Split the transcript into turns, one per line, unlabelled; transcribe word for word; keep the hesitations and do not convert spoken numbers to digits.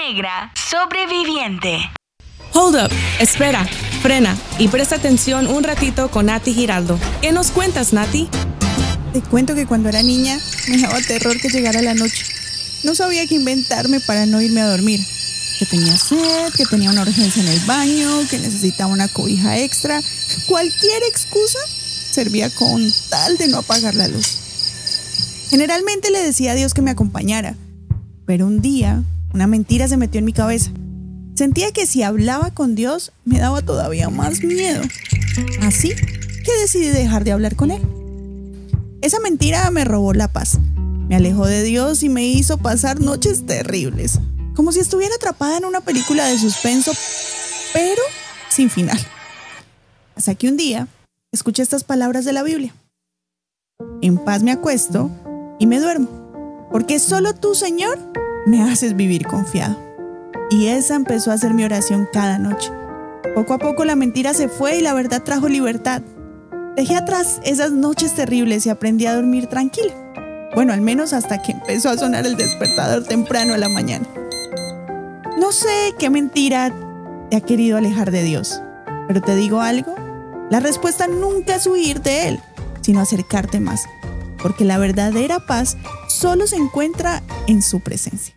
negra sobreviviente.
Hold up, espera, frena y presta atención un ratito con Nati Giraldo. ¿Qué nos cuentas, Nati?
Te cuento que cuando era niña me daba terror que llegara la noche. No sabía qué inventarme para no irme a dormir. Que tenía sed, que tenía una urgencia en el baño, que necesitaba una cobija extra. Cualquier excusa servía con tal de no apagar la luz. Generalmente le decía a Dios que me acompañara, pero un día una mentira se metió en mi cabeza. Sentía que si hablaba con Dios me daba todavía más miedo. Así que decidí dejar de hablar con él. Esa mentira me robó la paz. Me alejó de Dios y me hizo pasar noches terribles, como si estuviera atrapada en una película de suspenso, pero sin final. Hasta que un día escuché estas palabras de la Biblia. En paz me acuesto y me duermo, porque solo tú, Señor, me haces vivir confiado. Y esa empezó a ser mi oración cada noche. Poco a poco la mentira se fue y la verdad trajo libertad. Dejé atrás esas noches terribles y aprendí a dormir tranquila. Bueno, al menos hasta que empezó a sonar el despertador temprano a la mañana. No sé qué mentira te ha querido alejar de Dios, pero te digo algo, la respuesta nunca es huir de Él, sino acercarte más, porque la verdadera paz solo se encuentra en su presencia.